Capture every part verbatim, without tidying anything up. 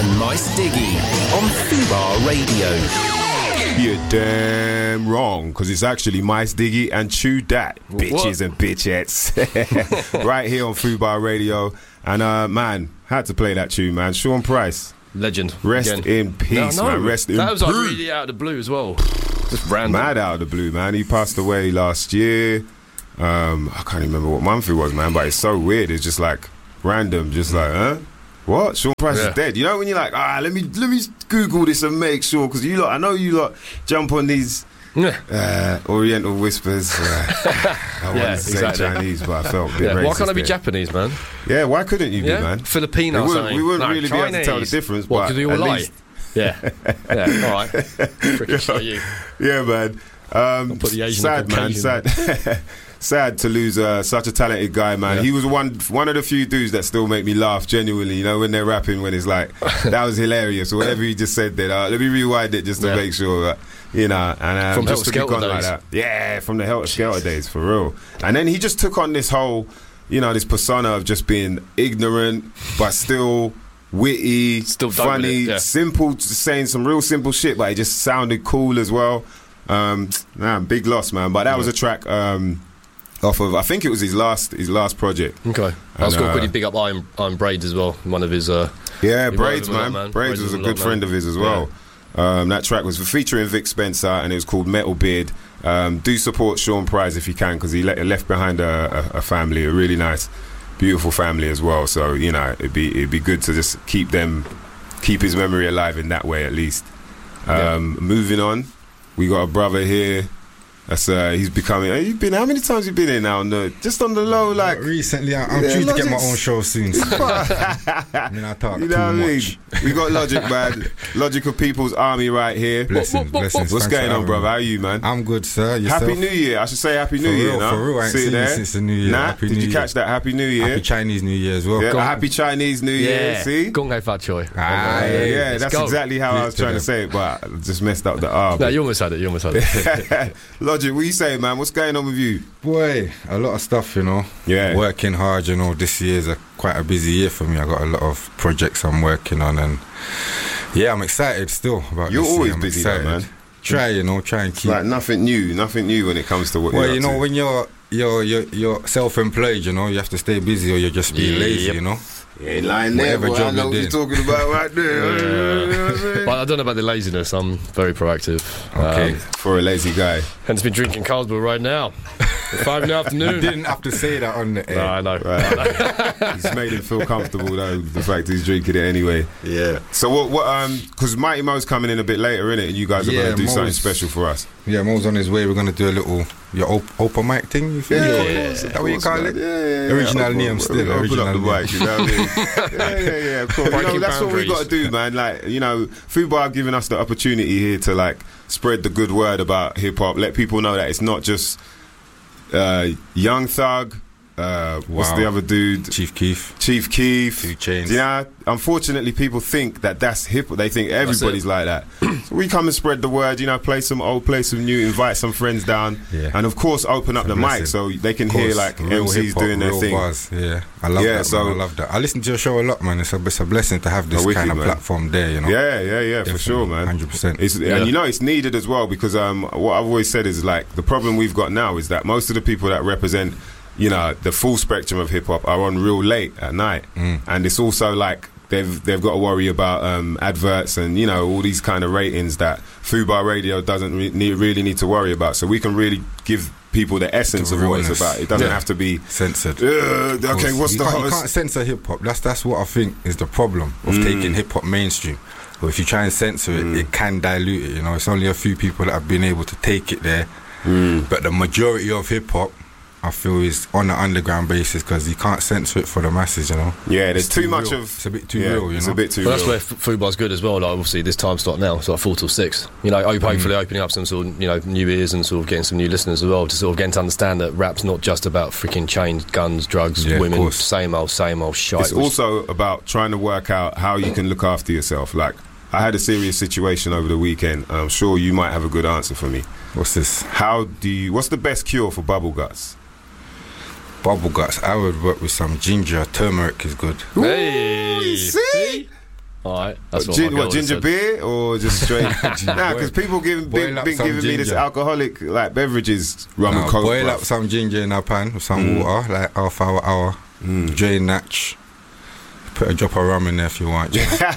and Mice Diggy on Fubar Radio. You're damn wrong, because it's actually Mice Diggy and Chew Dat, bitches What? and bitchettes. Right here on Fubar Radio. And uh, man, had to play that tune, man. Sean Price. Legend. Rest Again. in peace, no, no. man. Rest in That was like peace. really out of the blue as well. Just random. Mad out of the blue, man. He passed away last year. Um, I can't even remember what month it was, man, but it's so weird. It's just like random, just like, huh? What? Sean Price Yeah. is dead. You know when you're like, ah, let me let me Google this and make sure, because you lot, I know you lot jump on these Yeah. uh, Oriental whispers. Uh, I wanted Yeah, to say exactly. Chinese, but I felt a bit Yeah. racist. Why can't I be there. Japanese, man? Yeah, why couldn't you Yeah? be, man? Filipino We or wouldn't, something. we wouldn't No, really be able to tell the Chinese. difference. What, but because we all at lie? least- Yeah. Yeah, all right. Freaking show you. Yeah, man. Um, put the Asian sad, man. Caucasian. Sad. Sad to lose uh, such a talented guy, man. Yeah. He was one one of the few dudes that still make me laugh genuinely. You know, when they're rapping, when it's like that was hilarious. Or whatever he just said there. Uh, let me rewind it just to Yeah. make sure that you know. And um, From just to be Helter gone Skelter like days. that. Yeah, from the Helter Skelter days, for real. And then he just took on this whole, you know, this persona of just being ignorant, but still witty, Still dope with funny, it, yeah. simple, saying some real simple shit, but it just sounded cool as well. Um, man, big loss, man. But that was a track um, off of, I think it was his last his last project. Okay. I was And, going to uh, quickly big up Iron, Iron Braids as well. One of his. Uh, Yeah, He Braids, worked with him a man. lot, man. Braids Braids was a with him a good lot, friend man. of his as well. Um, that track was featuring Vic Spencer, and it was called Metal Beard. Um, do support Sean Price if you can, because he le- left behind a, a, a family, a really nice, beautiful family as well. So you know, it'd be it'd be good to just keep them, keep his memory alive in that way at least. Um, Moving on, we got a brother here. That's uh, he's becoming. You've been how many times you been here now? On the, just on the low, like Recently, I- I'm Yeah, due to get my Logic's- own show soon. So. I mean, I talk you too know what I mean? much. We got Logic, man. Logic of People's Army right here. Blessings, blessings. What's Thanks for going on, having brother? me. How are you, man? I'm good, sir. Yourself? Happy New Year. I should say Happy New For Year, real, no? for real. I ain't See seen you there? since the New Year. Nah, Happy did New you Year. catch that? Happy New Year. Happy Chinese New Year as well. Yeah, Go a on. happy Chinese New Year. yeah. See? Gong Hei Fat Choi. Ah, yeah, yeah, Let's that's go. exactly how I was trying to say it, but I just messed up the R. No, but- you almost had it. You almost had it. Logic, what you saying, man? What's going on with you? Boy, a lot of stuff, you know. Yeah. Working hard, you know. This year's a quite a busy year for me. I got a lot of projects I'm working on, and yeah, I'm excited still about You're this year. always I'm busy, though, excited. man. Try, you know, try and keep. Like nothing new, nothing new when it comes to what well, you're you up know, to. when you're you're you're, you're self-employed, you know, you have to stay busy or you're just being lazy, Yep. you know. You ain't lying there, Whatever boy. I job know you're what you're talking about right there. But I don't know about the laziness. I'm very proactive. Okay. Um, For a lazy guy. hence been drinking Carlsberg right now. At five in the You afternoon. didn't have to say that on the air. No, I know. Right. He's made him feel comfortable though, the fact he's drinking it anyway. Yeah. So what? What? Um, because Mighty Mo's coming in a bit later, innit? And you guys are Yeah, going to do Mo's- something special for us. Yeah, Mo's on his way. We're gonna do a little your op- open mic thing. You think? Yeah, You call yeah, it? yeah. Is that what you call it? Yeah, yeah, yeah. Original Open- name still, Open original up the name. mic, you know what I mean? yeah, yeah, yeah. Cool. You know, Breaking that's what we boundaries. got to do, man. Like, you know, Fubar giving us the opportunity here to like spread the good word about hip hop. Let people know that it's not just uh, Young Thug. Uh, what's Wow. the other dude? Chief Keef. Chief Keef. Two Chainz. You know, unfortunately, people think that that's hip. They think everybody's like that. So we come and spread the word. You know, play some old, play some new, invite some friends down, Yeah. and of course, open up It's a the mic blessing. so they can Of hear course, like real M Cs hip-hop, doing their real thing. bars. Yeah, I love Yeah, that. so- man. I love that. I listen to your show a lot, man. It's a, it's a blessing to have this Oh, wicked, kind of man. platform there. You know. Yeah, yeah, yeah, for Definitely, sure, man. one hundred percent. It's, Yeah. And you know, it's needed as well because um, what I've always said is like the problem we've got now is that most of the people that represent, you know, the full spectrum of hip hop are on real late at night, Mm. and it's also like they've they've got to worry about um, adverts and you know all these kind of ratings that Fubar Radio doesn't re- need, really need to worry about. So we can really give people the essence The of what it's realness. about. It doesn't Yeah. have to be. Censored. Uh, Of okay, course. what's you the can't, you hottest? can't censor hip hop. That's that's what I think is the problem of Mm. taking hip hop mainstream. Or if you try and censor it, it can dilute it. You know, it's only a few people that have been able to take it there. Mm. But the majority of hip hop, I feel, is on an underground basis because you can't censor it for the masses. You know. Yeah, there's It's too too much real. of. It's a bit too yeah, real, you It's know? a bit too But that's real. where f- Fubar's good as well. Like obviously, this time start now. It's like four till six. You know, op- hopefully opening up some sort of you know new ears and sort of getting some new listeners as well to sort of getting to understand that rap's not just about freaking chains, guns, drugs, Yeah, of women. course. Same old, same old shite. It's which- also about trying to work out how you can look after yourself. Like, I had a serious situation over the weekend. I'm sure you might have a good answer for me. What's this? How do you? What's the best cure for bubble guts? Bubble guts. I would work with some ginger. Turmeric is good. Hey, Ooh, you see? All right, that's what, Gin, my girl what ginger said. beer or just straight? Nah, because people give, Boil been, up been some giving me this ginger. alcoholic like beverages, rum Now, and coke. boil bruv. up some ginger in a pan with some Mm. water, like half hour, hour. Drain natch. Put a drop of rum in there if you want.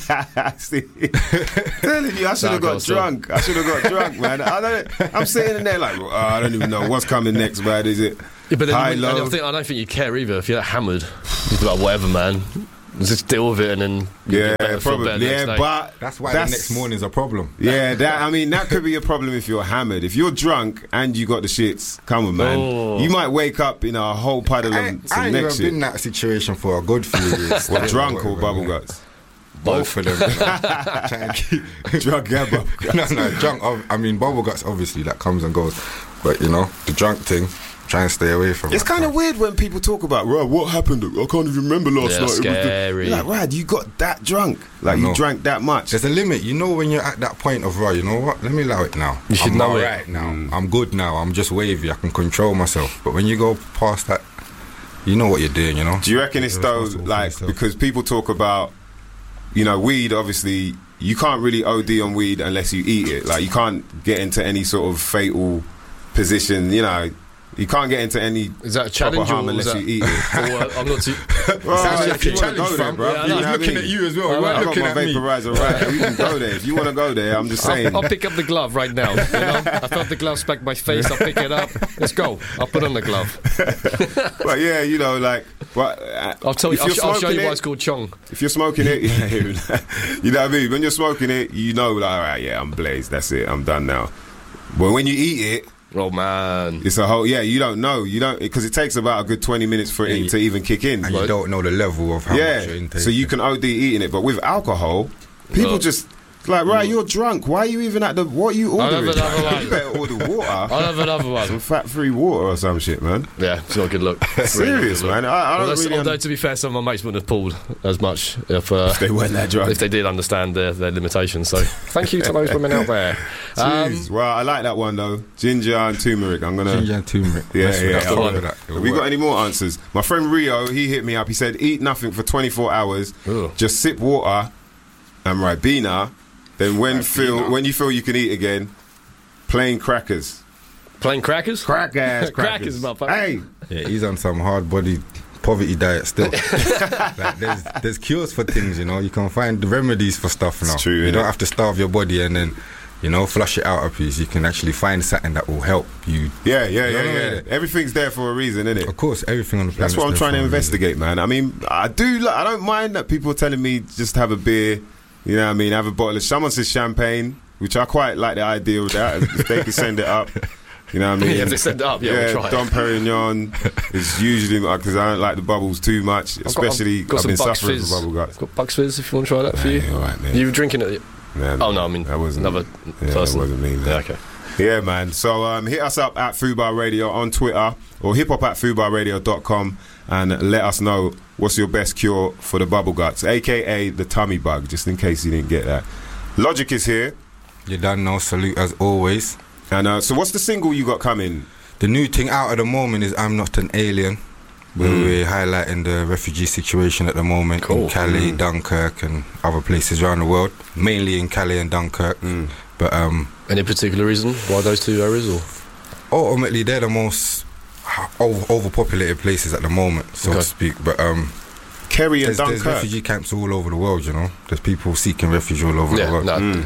See, telling you, I should have Nah, got go, son. drunk. I should have got drunk, man. I don't, I'm sitting in there like, oh, I don't even know what's coming next, man. Is it Yeah, but then, high, I, low? don't think, I don't think you care either if you're that hammered. Just like whatever, man. Just deal with it and then you'll Yeah, get better, feel better probably. next Yeah, day. but That's why the next morning's a problem. Yeah, that I mean that could be a problem if you're hammered. If you're drunk and you got the shits, come on, man. Oh. You might wake up in a whole puddle I, of I some ain't next even shit. been in that situation for a good few years. What, drunk or Whatever, bubble man. guts? Both of them. You know. Try and keep- Drunk and bubble guts. no, no, drunk. ob- I mean, bubble guts obviously that comes and goes, but you know, the drunk thing, try and stay away from. It's it. kind of weird when people talk about, right, what happened? I can't even remember last Yeah, night. It was the-" scary. You're like, right, you got that drunk. Like, I you know. drank that much. There's a limit, you know, when you're at that point of, right, you know what, let me allow it now. You should I'm know it. alright now. I'm good now. I'm just wavy. I can control myself. But when you go past that, you know what you're doing, you know. Do you reckon it's You're though, responsible for like, yourself. because people talk about, you know, weed, obviously, you can't really O D on weed unless you eat it. Like, you can't get into any sort of fatal position, you know. You can't get into any Is that a proper challenge harm or unless was that- you eat it. Oh, uh, I'm not too. Well, Sounds if like you a wanna challenge, go there, fam. bro. Yeah, I you know. know what I Looking mean? at you as well. I You know. weren't I got looking my at me. vaporizer right. You can go there if you want to go there. I'm just saying. I'll, I'll pick up the glove right now. You know? I felt the glove smack my face. I'll pick it up. Let's go. I'll put on the glove. But yeah, you know, like, but uh, I'll tell you. if I'll, you're sh- I'll show smoking you why it- it's called chong. If you're smoking it, yeah, you know what I mean. When you're smoking it, you know, like, all right, yeah, I'm blazed. That's it. I'm done now. But when you eat it, Oh man. it's a whole yeah. You don't know. You don't because it takes about a good twenty minutes for Yeah, it you- to even kick in. And you don't know the level of how much you're Yeah, intaking. so you can O D eating it, but with alcohol, people Well- just like, right, you're drunk. Why are you even at the? What are you I'll ordering? have another one. You better order water. I'll have another Some one. fat-free water or some shit, man. Yeah, it's not a good look. Serious, man. I, I Well, don't that's- really. although un- to be fair, some of my mates wouldn't have pulled as much if uh, they weren't that drunk. if they did understand their, their limitations. So thank you to those women out there. Um, Jeez. Well, I like that one though. Ginger and turmeric. I'm gonna. Ginger and turmeric. Yeah, Mess with yeah. that, I'll follow do that. It'll Have we got work. any more answers? My friend Rio, he hit me up. He said, "Eat nothing for twenty-four hours. Ugh. Just sip water and Ribena. Then when Ribena. feel when you feel you can eat again, plain crackers. plain crackers. Crack ass Crackers, crackers. motherfucker. Hey, Yeah, he's on some hard body poverty diet still. Like, there's there's cures for things, you know. You can find the remedies for stuff now. true, You innit? don't have to starve your body and then, you know, flush it out a piece. You can actually find something that will help you. yeah, yeah, yeah, No, no, yeah. no. Everything's there for a reason, isn't it? Of course, everything on the planet. That's what I'm trying to investigate, man. I mean, I do. li- I don't mind that people are telling me just have a beer. You know what I mean? Have a bottle of. Someone says champagne, which I quite like the idea of that. If they could send it up. You know what I mean? Yeah, if they send it up, yeah, we'll try it. Dom Perignon is usually because I don't like the bubbles too much, I've got- especially I've got I've been some Bucks suffering Fizz. from bubble guts. I've got Bucks Fizz if you want to try that for you. Yeah, all right, man. You were drinking it. Man, Oh no, I mean that wasn't another yeah, that person. wasn't me, man. Yeah, okay. Yeah, man. So um, hit us up at Fubar Radio on Twitter or hip hop at fubar radio dot com and let us know what's your best cure for the bubble guts, aka the tummy bug, just in case you didn't get that. Logic is here. You done know. Salute as always. And uh, so what's the single you got coming? The new thing out at the moment is I'm Not an Alien, where Mm. we're highlighting the refugee situation at the moment Cool. in Calais, Mm. Dunkirk, and other places around the world. Mainly in Calais and Dunkirk, Mm. but um, Any particular reason why those two areas? Or ultimately they're the most over- overpopulated places at the moment, so Okay. to speak. But um, Kerry and there's, there's Dunkirk. refugee camps all over the world. You know, there's people seeking refuge all over yeah, the world. no, Mm.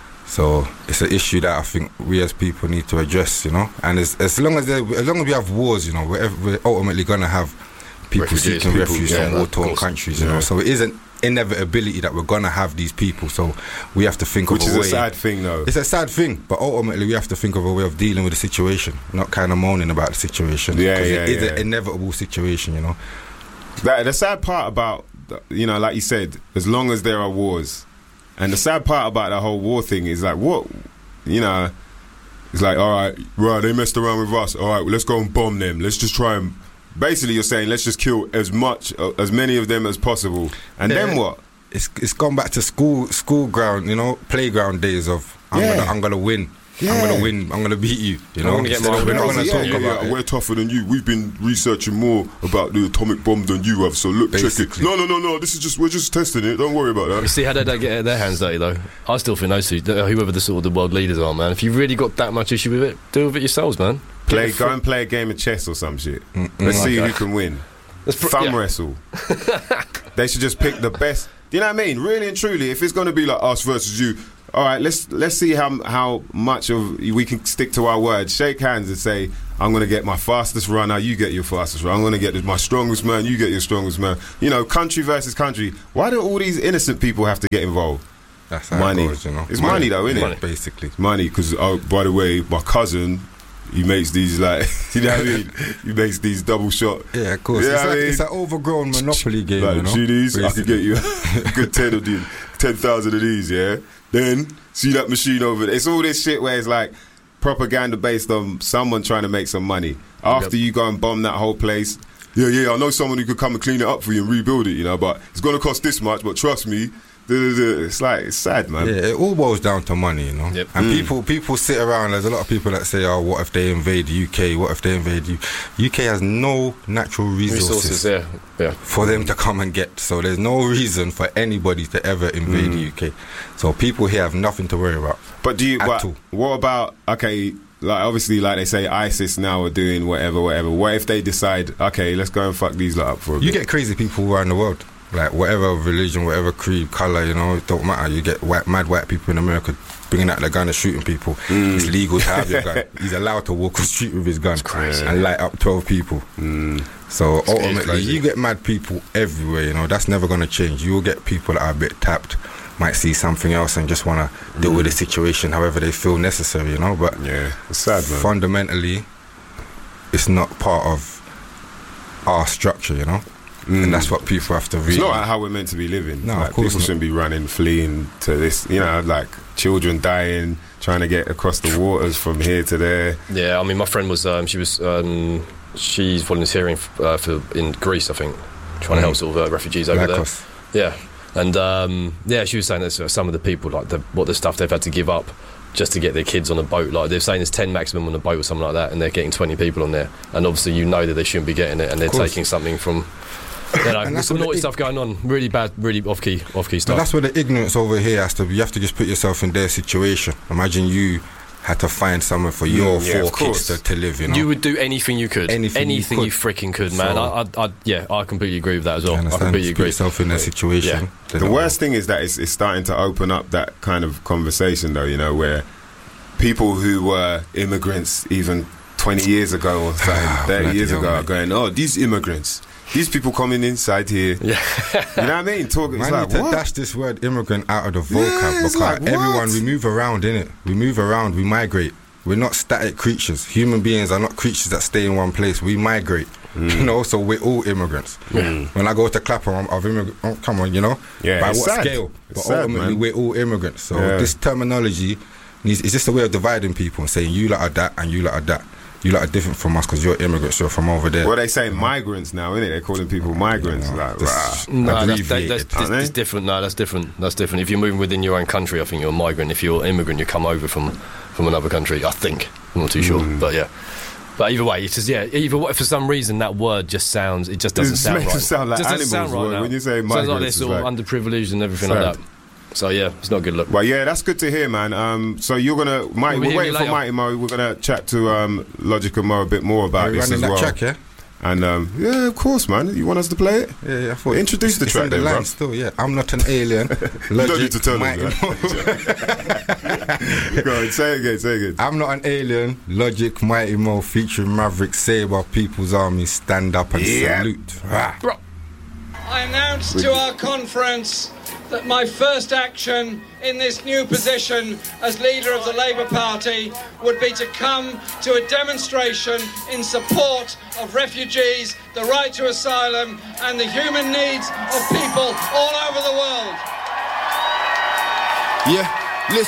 So it's an issue that I think we as people need to address, you know. And as, as long as there, as long as we have wars, you know, we're, ev- we're ultimately gonna have people Refugees, seeking people, refuge yeah, from no, war of torn course. countries, you Yeah. know. So it is an inevitability that we're gonna have these people. So we have to think Which of is a a way. sad thing, though. It's a sad thing, but ultimately we have to think of a way of dealing with the situation, not kind of moaning about the situation. Yeah, 'Cause yeah, it is yeah. an inevitable situation, you know. That, the sad part about, the- you know, like you said, as long as there are wars, and the sad part about the whole war thing is like, what, you know, it's like, all right, right, they messed around with us. All right, well, let's go and bomb them. Let's just try and. Basically, you're saying let's just kill as much, uh, as many of them as possible, and Yeah. then what? It's it's gone back to school school ground, you know, playground days of I'm Yeah. gonna I'm gonna win. Yeah. I'm gonna win. I'm gonna beat you. You know, gonna get Instead my of- we're not own gonna yeah, talk yeah, about yeah, it. we're tougher than you. We've been researching more about the atomic bomb than you have. So look, check it. Basically. No, no, no, no. This is just we're just testing it. Don't worry about You that. see how they don't get their hands dirty though. I still think those two, whoever the sort of the world leaders are, man. If you've really got that much issue with it, deal with it yourselves, man. Play, Get go the and play a game of chess or some shit. Let's see who can win. Let's pr- Thumb yeah. wrestle. They should just pick the best. Do you know what I mean? Really and truly, if it's going to be like us versus you, all right, let's let's see how how much of we can stick to our word. Shake hands and say, I'm going to get my fastest runner, you get your fastest runner. I'm going to get my strongest man, you get your strongest man. You know, country versus country. Why do all these innocent people have to get involved? That's how Money. it goes, you know. It's money though, isn't Money. it? Basically. Money, because oh, by the way, my cousin, he makes these like, you know what I mean? He makes these double shot. Yeah, of course. You know it's, what I like, mean? it's an overgrown monopoly game, Like, you know. see these? I could Basically. get you a good ten of these, ten thousand of these, yeah? Then, see that machine over there? It's all this shit where it's like propaganda based on someone trying to make some money. After Yep. you go and bomb that whole place, yeah, yeah, I know someone who could come and clean it up for you and rebuild it, you know, but it's going to cost this much, but trust me, duh, duh, duh. It's like, it's sad, man. Yeah, it all boils down to money, you know. Yep. And Mm. people people sit around. There's a lot of people that say, "Oh, what if they invade the U K? What if they invade you?" U K has no natural resources, Resources, yeah, yeah. for them to come and get. So there's no reason for anybody to ever invade Mm. the U K. So people here have nothing to worry about. But do you, At but all. what about, okay, like obviously, like they say, ISIS now are doing whatever, whatever. What if they decide, okay, let's go and fuck these lot up for a You bit? get crazy people around the world. Like whatever religion, whatever creed, colour, you know, it don't matter. You get white, mad white people in America bringing out their gun and shooting people. Mm. It's legal to have your gun. He's allowed to walk the street with his gun crazy. and light up twelve people. Mm. So ultimately, crazy. you get mad people everywhere. You know, that's never going to change. You will get people that are a bit tapped, might see something else and just want to deal with the situation however they feel necessary. You know, but Yeah, it's sad, man. fundamentally, it's not part of our structure. You know. And that's what people have to It's really. not how we're meant to be living. No, like, of course people not. shouldn't be running, fleeing to this. You know, like children dying, trying to get across the waters from here to there. Yeah, I mean, my friend was, um, she was, um, she's volunteering f- uh, for in Greece, I think, trying to help sort of uh, refugees over Lycos. there. Yeah, and um, yeah, she was saying that sort of some of the people, like the, what the stuff they've had to give up just to get their kids on a boat. Like they're saying there's ten maximum on a boat or something like that, and they're getting twenty people on there. And obviously, you know that they shouldn't be getting it, and they're course. taking something from. You know, And there's that's some what naughty it- stuff going on. Really bad, really off-key, off-key But stuff. that's where the ignorance over here has to be. You have to just put yourself in their situation. Imagine you had to find somewhere for your Mm, yeah, four of course. kids to, to live, you know. You would do anything you could. Anything you you, could. freaking could, man. So- I, I, I, yeah, I completely agree with that as well. You I understand? completely Just put agree. yourself in their situation. Yeah. They The don't- worst thing is that it's, it's starting to open up that kind of conversation, though, you know, where people who were immigrants even twenty years ago or something, thirty Bloody years hell, ago, are mate. going, oh, these immigrants, these people coming inside here. Yeah. You know what I mean? Talking, it's Man, like, need to what? dash this word immigrant out of the vocab Yeah, because it's like, what? everyone, we move around, innit? We move around, we migrate. We're not static creatures. Human beings are not creatures that stay in one place. We migrate. Mm. You know, so we're all immigrants. When I go to Clapham, I'm, I've immigrant. Oh, come on, you know. Yeah, By it's what sad. scale? It's But sad, ultimately, man. we're all immigrants. So Yeah. this terminology needs, is just a way of dividing people and saying you lot are that and you lot are that. You lot are different from us because you're immigrants. You're from over there. Well, they say migrants now, innit? They're calling people migrants. Yeah, like, this- rah. No, that's, that, that's, abbreviated, that's, aren't that's they? different. No, that's different. That's different. If you're moving within your own country, I think you're a migrant. If you're an immigrant, you come over from, from another country. I think. I'm not too sure, Mm. but yeah. But either way, it's just yeah. Either way, for some reason that word just sounds. It just doesn't It sound makes right. it sound like just doesn't animals, sound right when- now. when you say sounds like migrants, they're it's sort of like- underprivileged and everything Sad. like that. So yeah, it's not a good look. Well, yeah, that's good to hear, man. Um, so you're gonna, Mighty, We'll be we're hearing waiting you for later. Mighty Mo. We're gonna chat to um, Logic and Mo a bit more about Are we this running as that well. track, yeah? And um, yeah, of course, man. You want us to play it? Yeah, yeah. I thought Introduce the it's track in the then, line bro. still, yeah. I'm not an alien. You don't need to tell Mighty us Mo. that. Go on, say it again, say it again. I'm not an alien. Logic, Mighty Mo featuring Maverick Sabre, People's Army, stand up and Yeah. salute. Rah. Bro. I announced to our conference that my first action in this new position as leader of the Labour Party would be to come to a demonstration in support of refugees, the right to asylum, and the human needs of people all over the world. Yeah.